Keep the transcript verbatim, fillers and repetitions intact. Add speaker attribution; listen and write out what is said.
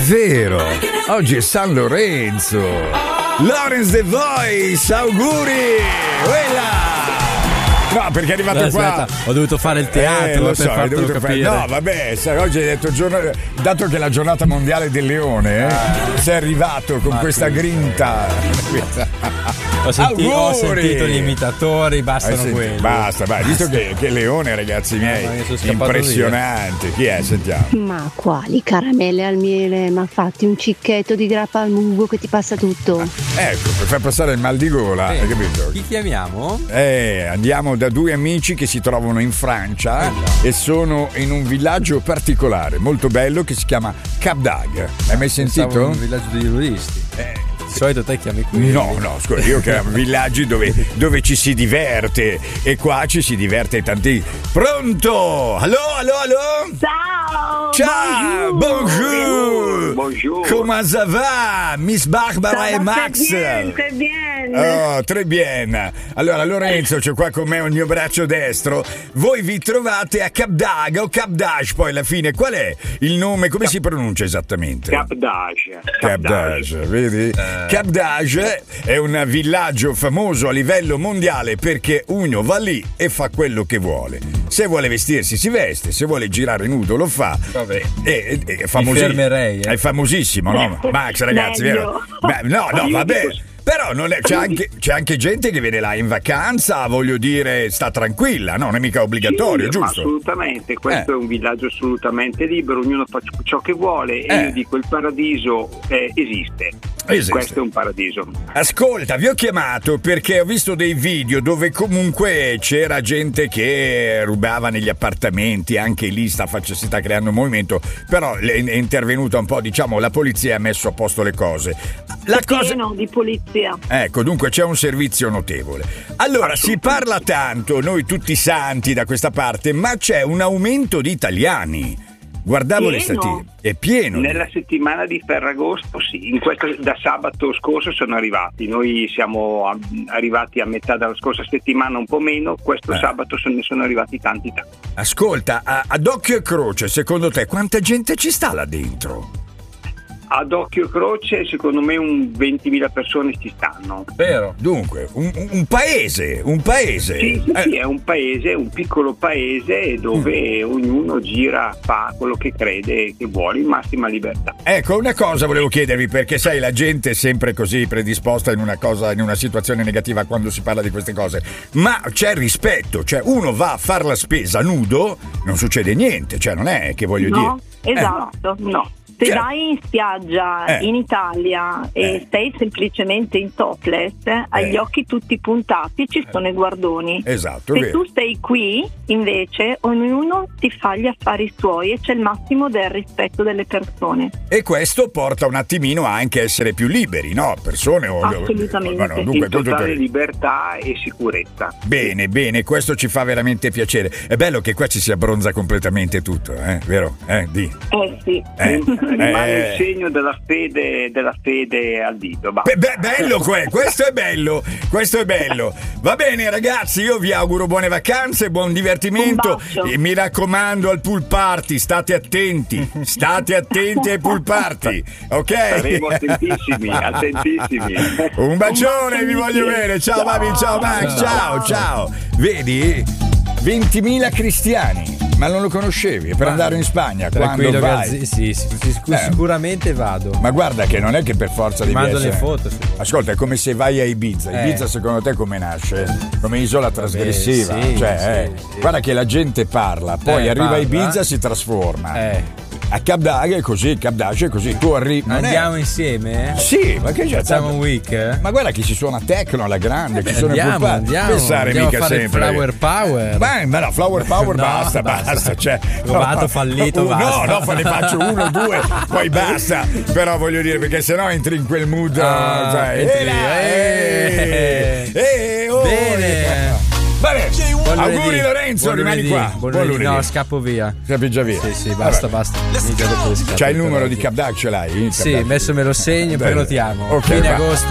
Speaker 1: vero, oggi è San Lorenzo. Lawrence The Voice, auguri! Quella! No, perché è arrivato
Speaker 2: no,
Speaker 1: qua.
Speaker 2: Aspetta, ho dovuto fare il teatro
Speaker 1: eh, lo
Speaker 2: per
Speaker 1: so,
Speaker 2: fartelo capire.
Speaker 1: Fare... No, vabbè, sai, oggi hai detto giorno... dato che è la giornata mondiale del leone, eh, sei arrivato con Ma questa grinta.
Speaker 2: Ho, senti... ho sentito gli imitatori, bastano
Speaker 1: senti...
Speaker 2: quelli.
Speaker 1: Basta, vai, visto che, che leone, ragazzi miei, no, impressionante. Via. Chi è? Sentiamo.
Speaker 3: Ma quali caramelle al miele? Ma fatti un cicchetto di grappa al mugo che ti passa tutto.
Speaker 1: Ah, ecco, per far passare il mal di gola,
Speaker 2: sì.
Speaker 1: Hai capito?
Speaker 2: Chi chiamiamo?
Speaker 1: Eh, andiamo da due amici che si trovano in Francia eh, e sono in un villaggio particolare, molto bello, che si chiama Cap d'Agde. Hai mai sentito?
Speaker 2: Pensavo un villaggio di nudisti. Eh. Di solito te chiami qui.
Speaker 1: No, no, scusa, io chiamo villaggi dove, dove ci si diverte e qua ci si diverte tanti. Pronto? Allo, allo, allo?
Speaker 3: Ciao!
Speaker 1: Ciao! Bonjour!
Speaker 4: Bonjour!
Speaker 1: Come ça va? Miss Barbara e Max?
Speaker 3: Très bien, très bien.
Speaker 1: Oh, très bien. Allora, Lorenzo, c'è qua con me il mio braccio destro. Voi vi trovate a Cap d'Agde o Cap d'Agde, poi alla fine qual è il nome? Come si pronuncia esattamente?
Speaker 4: Cap d'Agde.
Speaker 1: Cap d'Agde, vedi? Eh. Cap d'Agde è un villaggio famoso a livello mondiale perché uno va lì e fa quello che vuole. Se vuole vestirsi si veste, se vuole girare nudo lo fa.
Speaker 2: Vabbè.
Speaker 1: È, è, è, famosi-
Speaker 2: fermerei, eh.
Speaker 1: è famosissimo, no? Max, ragazzi, vero? Beh, no, no, vabbè. Però non è, c'è, anche, c'è anche gente che viene là in vacanza, voglio dire, sta tranquilla, no? Non è mica obbligatorio,
Speaker 4: sì,
Speaker 1: giusto?
Speaker 4: Assolutamente, questo eh. è un villaggio assolutamente libero, ognuno fa ciò che vuole
Speaker 1: eh.
Speaker 4: e io dico il paradiso eh, esiste.
Speaker 1: Esiste.
Speaker 4: Questo è un paradiso.
Speaker 1: Ascolta, vi ho chiamato perché ho visto dei video dove comunque c'era gente che rubava negli appartamenti, anche lì sta, faccia, si sta creando un movimento, però è intervenuta un po', diciamo, la polizia ha messo a posto le cose. La
Speaker 3: è
Speaker 1: cosa...
Speaker 3: pieno di polizia.
Speaker 1: Ecco, dunque c'è un servizio notevole. Allora, si parla tanto, noi tutti santi da questa parte, ma c'è un aumento di italiani. Guardavo
Speaker 3: pieno.
Speaker 1: le statistiche, è pieno.
Speaker 4: Nella settimana di Ferragosto, sì, in questo, da sabato scorso sono arrivati. Noi siamo a, arrivati a metà della scorsa settimana, un po' meno. Questo eh. sabato ne sono arrivati tanti tanti.
Speaker 1: Ascolta, a, ad occhio e croce, secondo te quanta gente ci sta là dentro?
Speaker 4: Ad occhio e croce, secondo me un ventimila persone ci stanno.
Speaker 1: Vero. Dunque, un, un paese, un paese.
Speaker 4: Sì, sì,
Speaker 1: eh.
Speaker 4: sì, è un paese, un piccolo paese dove mm. ognuno gira, fa quello che crede che vuole, in massima libertà.
Speaker 1: Ecco, una cosa volevo chiedervi, perché sai, la gente è sempre così predisposta in una cosa, in una situazione negativa quando si parla di queste cose. Ma c'è rispetto, cioè uno va a far la spesa nudo, non succede niente, cioè non è che voglio
Speaker 5: no,
Speaker 1: dire.
Speaker 5: Esatto,
Speaker 4: eh, no. no.
Speaker 5: Se
Speaker 1: Cioè,
Speaker 5: vai in spiaggia
Speaker 1: eh,
Speaker 5: in Italia e
Speaker 1: eh,
Speaker 5: stai semplicemente in topless, hai
Speaker 1: eh,
Speaker 5: gli occhi tutti puntati, ci sono i guardoni.
Speaker 1: Esatto,
Speaker 5: Se
Speaker 1: vero.
Speaker 5: tu stai qui, invece, ognuno ti fa gli affari suoi e c'è il massimo del rispetto delle persone.
Speaker 1: E questo porta un attimino anche a essere più liberi, no? Persone o
Speaker 5: assolutamente.
Speaker 1: No, dunque,
Speaker 4: in totale
Speaker 1: tutto...
Speaker 4: libertà e sicurezza.
Speaker 1: Bene, bene, questo ci fa veramente piacere. È bello che qua ci si abbronza completamente tutto, eh? Vero? Eh, di.
Speaker 5: Eh sì.
Speaker 1: Eh.
Speaker 4: Rimane
Speaker 1: Eh.
Speaker 4: il segno della fede della fede al dito.
Speaker 1: Be- be- bello que- questo è bello, questo è bello. Va bene ragazzi, io vi auguro buone vacanze, buon divertimento e mi raccomando al pool party, state attenti, state attenti ai pool party, ok?
Speaker 4: Saremo attentissimi, attentissimi.
Speaker 1: Un bacione, vi voglio bene, ciao, ciao Babi, ciao Max, ciao, ciao. Vedi? ventimila cristiani. Ma non lo conoscevi? Per andare in Spagna quando vai?
Speaker 2: Sì, sì, sì, sì,
Speaker 1: eh.
Speaker 2: sicuramente vado.
Speaker 1: Ma guarda che non è che per forza devi
Speaker 2: mando
Speaker 1: essere...
Speaker 2: le foto.
Speaker 1: Ascolta, è come se vai a Ibiza.
Speaker 2: Eh.
Speaker 1: Ibiza secondo te come nasce? Come isola trasgressiva.
Speaker 2: Vabbè, sì,
Speaker 1: cioè,
Speaker 2: sì,
Speaker 1: eh.
Speaker 2: sì.
Speaker 1: Guarda che la gente parla, poi
Speaker 2: Eh,
Speaker 1: arriva
Speaker 2: parla.
Speaker 1: a Ibiza e si trasforma.
Speaker 2: Eh.
Speaker 1: A Cap d'Agde è così, Cap d'Agde è così. Tu arrivi.
Speaker 2: Andiamo
Speaker 1: è...
Speaker 2: insieme?
Speaker 1: Sì, ma che c'è?
Speaker 2: Facciamo un week? Eh?
Speaker 1: Ma guarda che ci suona techno alla grande,
Speaker 2: Eh
Speaker 1: ci
Speaker 2: beh,
Speaker 1: sono
Speaker 2: andiamo,
Speaker 1: i
Speaker 2: andiamo,
Speaker 1: pensare
Speaker 2: andiamo
Speaker 1: mica
Speaker 2: a fare
Speaker 1: sempre.
Speaker 2: Flower Power.
Speaker 1: Beh, ma no, Flower Power
Speaker 2: No,
Speaker 1: basta,
Speaker 2: basta.
Speaker 1: basta. Cioè,
Speaker 2: Provato,
Speaker 1: no,
Speaker 2: fallito,
Speaker 1: no,
Speaker 2: basta.
Speaker 1: No, no, ne faccio uno, due, poi basta. Però voglio dire, perché sennò entri in quel mood.
Speaker 2: Ah,
Speaker 1: cioè,
Speaker 2: entri
Speaker 1: eh,
Speaker 2: lì,
Speaker 1: eh,
Speaker 2: eh.
Speaker 1: eh, oh,
Speaker 2: Bene.
Speaker 1: Vabbè,
Speaker 2: Buon
Speaker 1: auguri
Speaker 2: lunedì.
Speaker 1: Lorenzo,
Speaker 2: Buon
Speaker 1: rimani
Speaker 2: lunedì.
Speaker 1: qua.
Speaker 2: Buon
Speaker 1: Buon
Speaker 2: lunedì.
Speaker 1: lunedì.
Speaker 2: No, scappo via.
Speaker 1: Scappi già via.
Speaker 2: Sì, sì, basta,
Speaker 1: Vabbè.
Speaker 2: basta. Inizia dopo le scappe,
Speaker 1: C'hai il numero
Speaker 2: però.
Speaker 1: di Cap d'Agde, ce l'hai?
Speaker 2: Sì, messo me lo segno e
Speaker 1: Dai.
Speaker 2: prenotiamo.
Speaker 1: Ok,
Speaker 2: Fine
Speaker 1: va.
Speaker 2: agosto.